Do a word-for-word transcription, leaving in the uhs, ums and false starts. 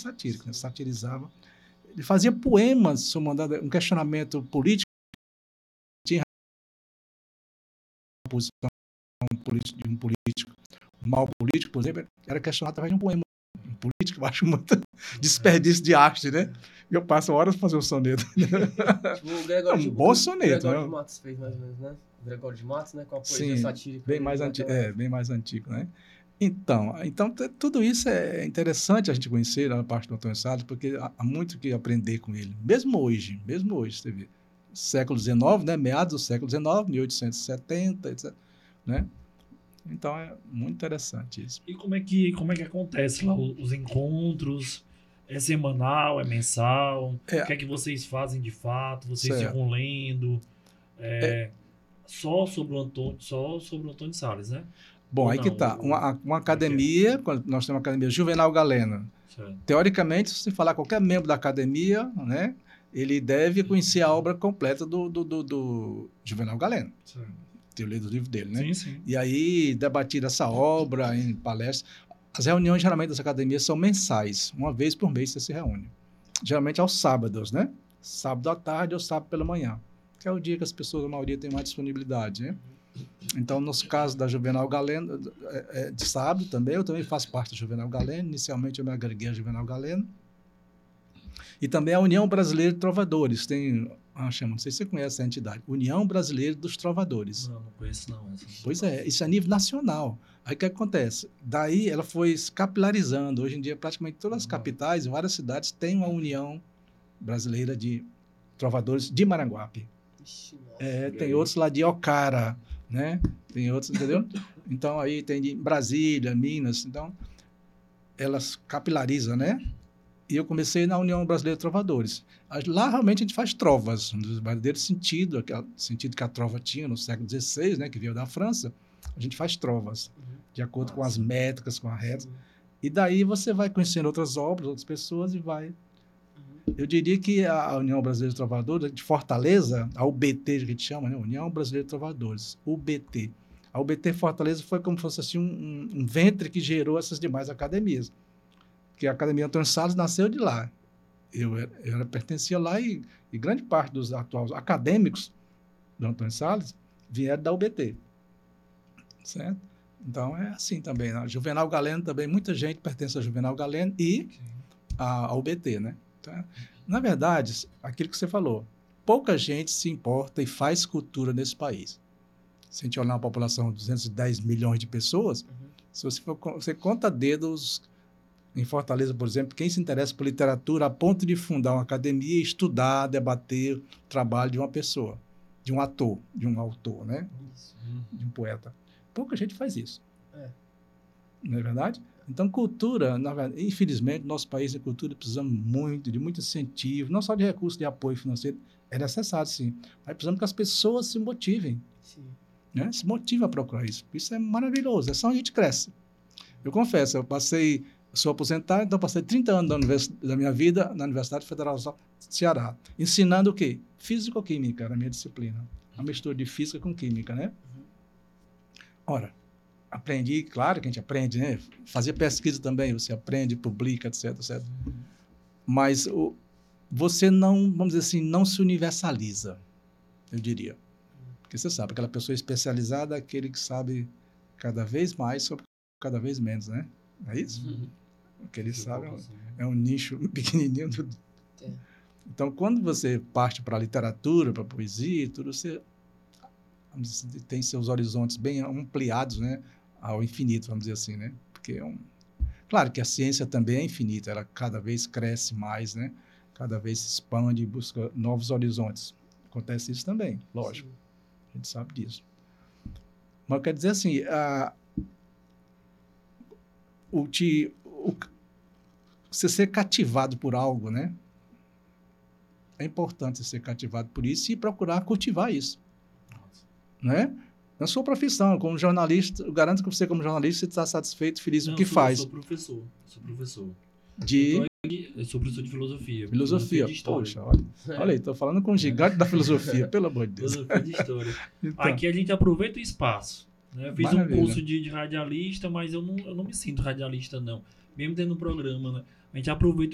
satírico, né? Satirizava. Ele fazia poemas, se eu mandar um questionamento político, tinha uma posição de um político, um mau político, por exemplo, era questionado através de um poema político. Eu acho muito desperdício de arte, né? E eu passo horas para fazer um soneto. Tipo, o Gregório, um bom soneto. O Gregório né? de Matos fez mais ou menos, né? O Gregório de Matos, né? Com a poesia Sim, satírica. bem mais, anti é, bem mais antigo, né? Então, então, tudo isso é interessante a gente conhecer na parte do Antônio Salles, porque há muito que aprender com ele. Mesmo hoje, mesmo hoje, você vê. Século dezenove, né? Meados do século dezenove, mil oitocentos e setenta, etcétera. Né? Então, é muito interessante isso. E como é que, como é que acontece lá os encontros? É semanal, é mensal? É. O que é que vocês fazem de fato? Vocês certo. ficam lendo? É, é. Só sobre o Antônio, só sobre o Antônio Salles, né? Bom, Ou aí não, que tá. Uma, uma academia, nós temos uma academia Juvenal Galeno. Certo. Teoricamente, se falar qualquer membro da academia, né, ele deve conhecer a obra completa do, do, do, do Juvenal Galeno. Certo. Ter lido o livro dele, né? Sim, sim. E aí, debatir essa obra em palestras. As reuniões, geralmente, das academias são mensais. Uma vez por mês você se reúne. Geralmente aos sábados, né? Sábado à tarde ou sábado pela manhã. Que é o dia que as pessoas, a maioria, tem mais disponibilidade, né? Então, nos casos da Juvenal Galeno, é, é, de sábado também, eu também faço parte da Juvenal Galeno. Inicialmente, eu me agreguei a Juvenal Galeno. E também a União Brasileira de Trovadores. Tem, ah, chama, não sei se você conhece a entidade, União Brasileira dos Trovadores. Não, não conheço não. Essa pois é, isso é a nível nacional. Aí o que acontece? Daí ela foi se capilarizando. Hoje em dia, praticamente todas as capitais, em várias cidades, têm uma União Brasileira de Trovadores de Maranguape. Ixi, nossa, é, tem aí. Outros lá de Ocara, né? Tem outros, entendeu? Então, aí tem de Brasília, Minas. Então, elas capilarizam, né? E eu comecei na União Brasileira de Trovadores. Lá, realmente, a gente faz trovas, no verdadeiro sentido, aquele sentido que a trova tinha no século dezesseis, né? Que veio da França. A gente faz trovas, uhum. de acordo Nossa. Com as métricas, com a reta. E daí você vai conhecendo outras obras, outras pessoas e vai... Uhum. Eu diria que a União Brasileira de Trovadores, de Fortaleza, a U B T, que a gente chama, né? União Brasileira de Trovadores, U B T. A U B T Fortaleza foi como se fosse assim, um, um ventre que gerou essas demais academias. Que a Academia Antônio Salles nasceu de lá. Eu, eu, eu pertencia lá e, e grande parte dos atuais acadêmicos do Antônio Salles vieram da U B T. Certo? Então, é assim também. Né? Juvenal Galeno também, muita gente pertence a Juvenal Galeno e a, a U B T, né? Então, na verdade, aquilo que você falou, pouca gente se importa e faz cultura nesse país. Se a gente olhar uma população de duzentos e dez milhões de pessoas, uhum. se você, for, você conta dedos... Em Fortaleza, por exemplo, quem se interessa por literatura a ponto de fundar uma academia e estudar, debater o trabalho de uma pessoa, de um ator, de um autor, né? Isso. De um poeta. Pouca gente faz isso. É. Não é verdade? Então, cultura, na verdade, infelizmente, nosso país de cultura precisamos muito, de muito incentivo, não só de recursos de apoio financeiro, é necessário, sim, mas precisamos que as pessoas se motivem. Sim. Né? Se motivem a procurar isso. Isso é maravilhoso, é só a gente cresce. Eu confesso, eu passei... Sou aposentado, então passei trinta anos da, univers... da minha vida na Universidade Federal do Ceará, ensinando o quê? Físico-química era a minha disciplina. A mistura de física com química, né? Ora, aprendi, claro que a gente aprende, né? Fazer pesquisa também, você aprende, publica, etc, etcétera. Mas o... você não, vamos dizer assim, não se universaliza, eu diria. Porque você sabe, aquela pessoa especializada é aquele que sabe cada vez mais sobre cada vez menos, né? É isso? Uhum. O que ele sabe é, é um nicho pequenininho. Do... É. Então, quando você parte para a literatura, para a poesia, tudo, você tem seus horizontes bem ampliados, né, ao infinito, vamos dizer assim, né? Porque é um... Claro que a ciência também é infinita, ela cada vez cresce mais, né? Cada vez se expande e busca novos horizontes. Acontece isso também, lógico. Sim. A gente sabe disso. Mas quer dizer assim, a... O te, o, você ser cativado por algo, né? É importante ser cativado por isso e procurar cultivar isso. Né? Na sua profissão, como jornalista, eu garanto que você, como jornalista, você está satisfeito, feliz no que sou, faz. Eu sou professor. Sou professor. De... Eu, aqui, eu sou professor de filosofia. Filosofia. De Poxa, olha. É. Olha aí, estou falando com um gigante é. da filosofia, pelo amor de Deus. Filosofia de história. Então, aqui a gente aproveita o espaço. Né? Eu fiz Maravilha. um curso de, de radialista, mas eu não, eu não me sinto radialista, não. Mesmo tendo um programa, né? A gente aproveita